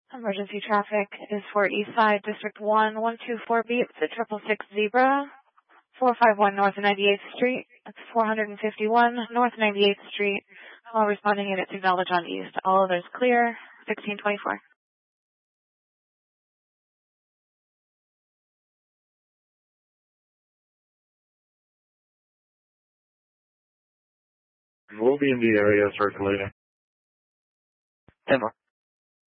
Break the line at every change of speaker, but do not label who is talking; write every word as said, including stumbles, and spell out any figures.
Emergency traffic is for East Side, District one, one two four beeps at triple six Zebra, four five one North ninety-eighth Street. That's four fifty-one North ninety-eighth Street. All responding units acknowledge on East. All others clear, sixteen twenty-four.
We'll be in the area circulating.
ten more.